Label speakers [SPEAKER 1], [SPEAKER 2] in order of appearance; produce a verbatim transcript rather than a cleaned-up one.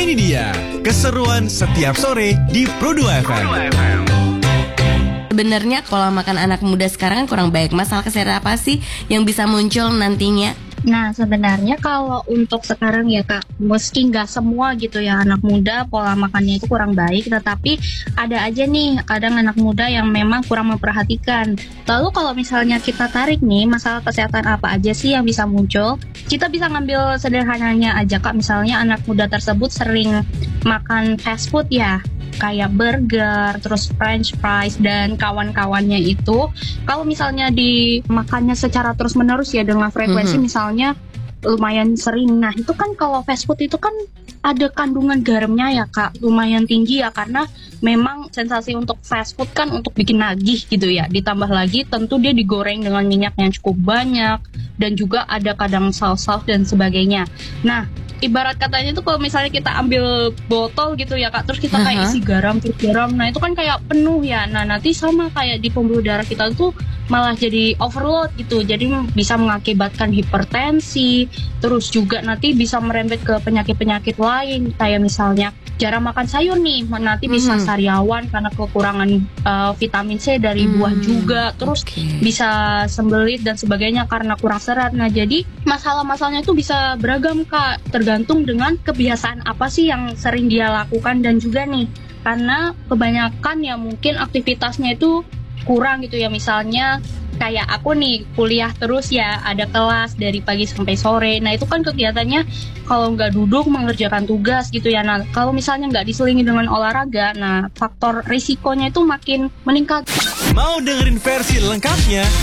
[SPEAKER 1] Ini dia keseruan setiap sore di Pro dua F M.
[SPEAKER 2] Sebenarnya pola makan anak muda sekarang kan kurang baik. Masalah kesehatan apa sih yang bisa muncul nantinya?
[SPEAKER 3] Nah, sebenarnya kalau untuk sekarang ya Kak, meski nggak semua gitu ya anak muda pola makannya itu kurang baik, tetapi ada aja nih kadang anak muda yang memang kurang memperhatikan. Lalu kalau misalnya kita tarik nih masalah kesehatan apa aja sih yang bisa muncul, kita bisa ngambil sederhananya aja Kak, misalnya anak muda tersebut sering makan fast food ya, kayak burger, terus french fries dan kawan-kawannya itu. Kalau misalnya dimakannya secara terus-menerus ya dengan frekuensi mm-hmm. misalnya lumayan sering. Nah, itu kan kalau fast food itu kan ada kandungan garamnya ya Kak, lumayan tinggi ya, karena memang sensasi untuk fast food kan untuk bikin nagih gitu ya. Ditambah lagi tentu dia digoreng dengan minyak yang cukup banyak dan juga ada kadang saus-saus dan sebagainya. Nah, ibarat katanya tuh kalau misalnya kita ambil botol gitu ya Kak, terus kita kayak isi garam, terus garam, nah itu kan kayak penuh ya. Nah nanti sama kayak di pembuluh darah kita tuh malah jadi overload gitu, jadi bisa mengakibatkan hipertensi, terus juga nanti bisa merembet ke penyakit-penyakit lain, kayak misalnya jarang makan sayur nih, nanti bisa mm-hmm. sariawan karena kekurangan uh, vitamin C dari mm. buah juga, terus okay. bisa sembelit dan sebagainya karena kurang serat. Nah jadi masalah-masalahnya itu bisa beragam Kak, tergantung dengan kebiasaan apa sih yang sering dia lakukan, dan juga nih karena kebanyakan ya mungkin aktivitasnya itu kurang gitu ya, misalnya kayak aku nih kuliah terus ya, ada kelas dari pagi sampai sore. Nah itu kan kegiatannya kalau nggak duduk mengerjakan tugas gitu ya. Nah kalau misalnya nggak diselingi dengan olahraga, nah faktor risikonya itu makin meningkat.
[SPEAKER 1] Mau dengerin versi lengkapnya?